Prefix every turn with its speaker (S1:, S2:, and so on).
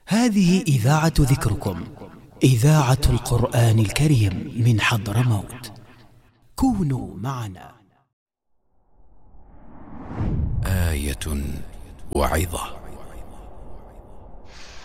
S1: هذه إذاعة ذكركم، إذاعة القرآن الكريم من حضرموت. كونوا معنا.
S2: آية وعظة.